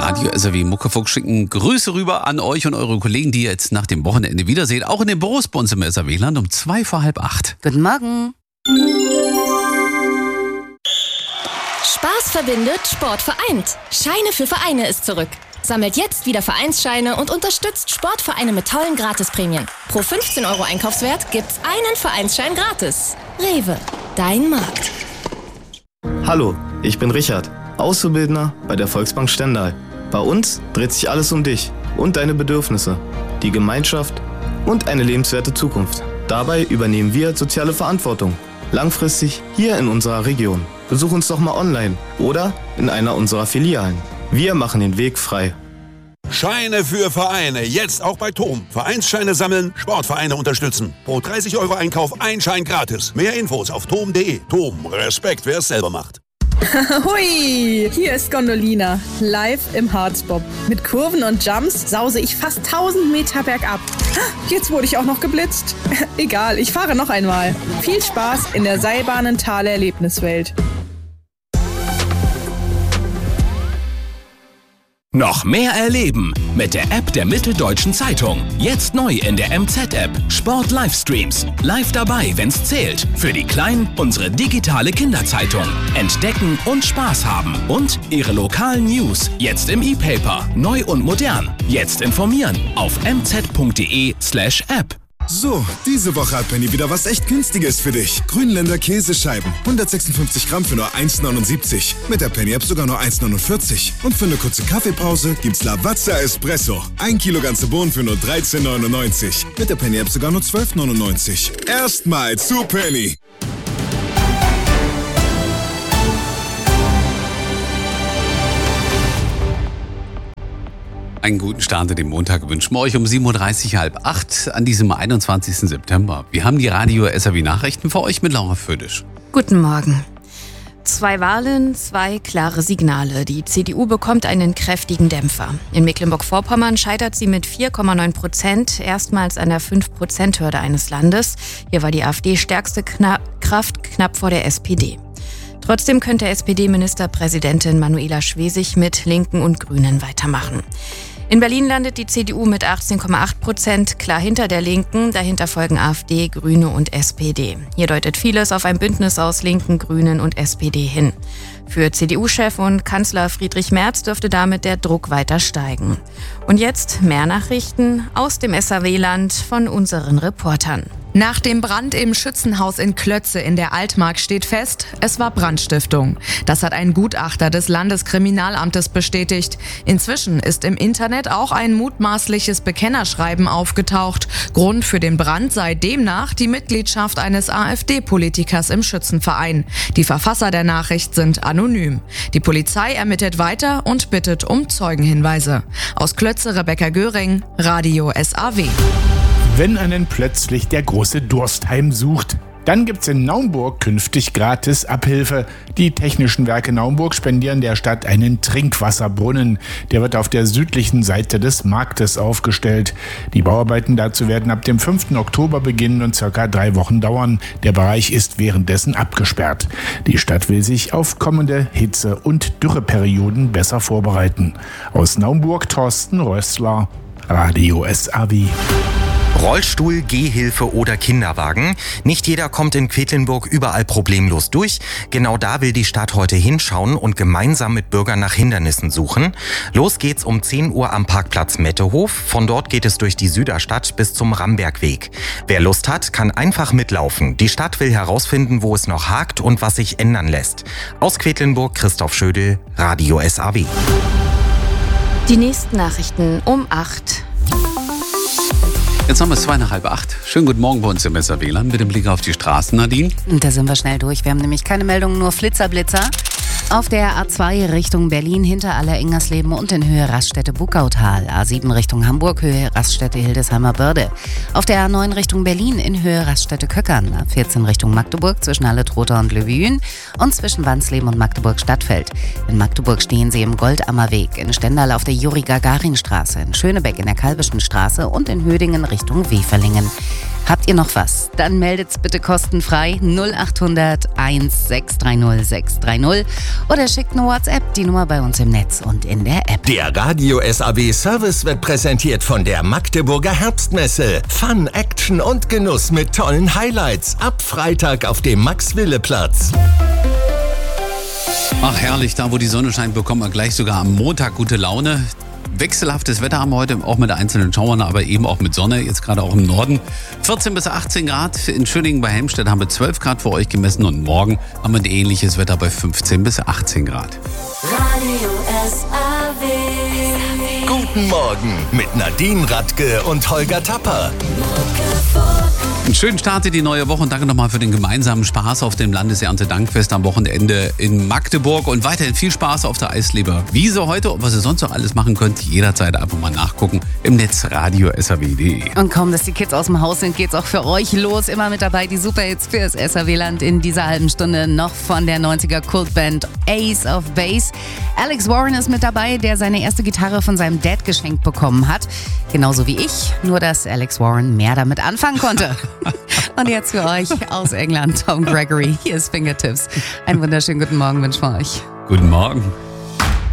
Radio SRW Muckefuck schicken Grüße rüber an euch und eure Kollegen, die ihr jetzt nach dem Wochenende wiederseht. Auch in den Büros bei uns im SRW-Land um 7:45. Guten Morgen. Spaß verbindet, Sport vereint. Scheine für Vereine ist zurück. Sammelt jetzt wieder Vereinsscheine und unterstützt Sportvereine mit tollen Gratisprämien. Pro 15 € Einkaufswert gibt's einen Vereinsschein gratis. Rewe, dein Markt. Hallo, ich bin Richard, Auszubildender bei der Volksbank Stendal. Bei uns dreht sich alles um dich und deine Bedürfnisse, die Gemeinschaft und eine lebenswerte Zukunft. Dabei übernehmen wir soziale Verantwortung, langfristig hier in unserer Region. Besuch uns doch mal online oder in einer unserer Filialen. Wir machen den Weg frei. Scheine für Vereine, jetzt auch bei TOM. Vereinsscheine sammeln, Sportvereine unterstützen. Pro 30 € Einkauf ein Schein gratis. Mehr Infos auf tom.de. TOM, Respekt, wer es selber macht. Hui, hier ist Gondolina, live im Harzbob. Mit Kurven und Jumps sause ich fast 1000 Meter bergab. Jetzt wurde ich auch noch geblitzt. Egal, ich fahre noch einmal. Viel Spaß in der Seilbahnenthaler Erlebniswelt. Noch mehr erleben mit der App der Mitteldeutschen Zeitung. Jetzt neu in der MZ-App. Sport-Livestreams. Live dabei, wenn's zählt. Für die Kleinen unsere digitale Kinderzeitung. Entdecken und Spaß haben. Und ihre lokalen News. Jetzt im E-Paper. Neu und modern. Jetzt informieren auf mz.de/app. So, diese Woche hat Penny wieder was echt Günstiges für dich. Grünländer Käsescheiben, 156 Gramm für nur 1,79. Mit der Penny-App sogar nur 1,49. Und für eine kurze Kaffeepause gibt's Lavazza Espresso. 1 Kilo ganze Bohnen für nur 13,99. Mit der Penny-App sogar nur 12,99. Erstmal zu Penny. Einen guten Start in den Montag wünschen wir euch um 7:30 Uhr, 7:30 an diesem 21. September. Wir haben die Radio SRW Nachrichten für euch mit Laura Födisch. Guten Morgen. 2 Wahlen, 2 klare Signale. Die CDU bekommt einen kräftigen Dämpfer. In Mecklenburg-Vorpommern scheitert sie mit 4,9% erstmals an der 5%-Hürde eines Landes. Hier war die AfD stärkste Kraft knapp vor der SPD. Trotzdem könnte SPD-Ministerpräsidentin Manuela Schwesig mit Linken und Grünen weitermachen. In Berlin landet die CDU mit 18,8%, klar hinter der Linken. Dahinter folgen AfD, Grüne und SPD. Hier deutet vieles auf ein Bündnis aus Linken, Grünen und SPD hin. Für CDU-Chef und Kanzler Friedrich Merz dürfte damit der Druck weiter steigen. Und jetzt mehr Nachrichten aus dem SRW-Land von unseren Reportern. Nach dem Brand im Schützenhaus in Klötze in der Altmark steht fest, es war Brandstiftung. Das hat ein Gutachter des Landeskriminalamtes bestätigt. Inzwischen ist im Internet auch ein mutmaßliches Bekennerschreiben aufgetaucht. Grund für den Brand sei demnach die Mitgliedschaft eines AfD-Politikers im Schützenverein. Die Verfasser der Nachricht sind anonym. Die Polizei ermittelt weiter und bittet um Zeugenhinweise. Aus Klötze Rebecca Göring, Radio SAW. Wenn einen plötzlich der große Durst heimsucht, dann gibt's in Naumburg künftig gratis Abhilfe. Die Technischen Werke Naumburg spendieren der Stadt einen Trinkwasserbrunnen. Der wird auf der südlichen Seite des Marktes aufgestellt. Die Bauarbeiten dazu werden ab dem 5. Oktober beginnen und ca. 3 Wochen dauern. Der Bereich ist währenddessen abgesperrt. Die Stadt will sich auf kommende Hitze- und Dürreperioden besser vorbereiten. Aus Naumburg Thorsten Rössler, Radio SAW. Rollstuhl, Gehhilfe oder Kinderwagen. Nicht jeder kommt in Quedlinburg überall problemlos durch. Genau da will die Stadt heute hinschauen und gemeinsam mit Bürgern nach Hindernissen suchen. Los geht's um 10 Uhr am Parkplatz Mettehof. Von dort geht es durch die Süderstadt bis zum Rambergweg. Wer Lust hat, kann einfach mitlaufen. Die Stadt will herausfinden, wo es noch hakt und was sich ändern lässt. Aus Quedlinburg, Christoph Schödel, Radio SAW. Die nächsten Nachrichten um 8. Jetzt haben wir es 7:45. Schönen guten Morgen bei uns im SRW-Land mit dem Blick auf die Straßen, Nadine. Da sind wir schnell durch. Wir haben nämlich keine Meldungen, nur Flitzer-Blitzer. Auf der A2 Richtung Berlin hinter Aller-Ingersleben und in Höhe Raststätte-Buckautal. A7 Richtung Hamburg, Höhe Raststätte-Hildesheimer Börde. Auf der A9 Richtung Berlin in Höhe Raststätte-Köckern. A14 Richtung Magdeburg zwischen Halle-Trotha und Löwen und zwischen Wansleben und Magdeburg-Stadtfeld. In Magdeburg stehen sie im Goldammerweg, in Stendal auf der Juri-Gagarin-Straße, in Schönebeck in der Kalbischen Straße und in Hödingen Richtung Weferlingen. Habt ihr noch was? Dann meldet's bitte kostenfrei 0800 1630 630 oder schickt eine WhatsApp, die Nummer bei uns im Netz und in der App. Der Radio SAW Service wird präsentiert von der Magdeburger Herbstmesse. Fun, Action und Genuss mit tollen Highlights. Ab Freitag auf dem Max-Wille-Platz. Ach herrlich, da wo die Sonne scheint, bekommt man gleich sogar am Montag gute Laune. Wechselhaftes Wetter haben wir heute, auch mit einzelnen Schauern, aber eben auch mit Sonne, jetzt gerade auch im Norden. 14 bis 18 Grad, in Schöningen bei Helmstedt haben wir 12 Grad für euch gemessen und morgen haben wir ein ähnliches Wetter bei 15 bis 18 Grad. Radio SAW. Guten Morgen mit Nadine Radke und Holger Tapper. Einen schönen Start in die neue Woche und danke nochmal für den gemeinsamen Spaß auf dem Landeserntedankfest am Wochenende in Magdeburg und weiterhin viel Spaß auf der Eisleber Wiese heute und was ihr sonst noch alles machen könnt, jederzeit einfach mal nachgucken im Netz radio-saw.de. Und kaum, dass die Kids aus dem Haus sind, geht's auch für euch los. Immer mit dabei die Superhits fürs SAW-Land in dieser halben Stunde noch von der 90er Kultband Ace of Base. Alex Warren ist mit dabei, der seine erste Gitarre von seinem Dad geschenkt bekommen hat. Genauso wie ich, nur dass Alex Warren mehr damit anfangen konnte. Und jetzt für euch aus England, Tom Gregory. Hier ist Fingertips. Einen wunderschönen guten Morgen wünschen wir euch. Guten Morgen.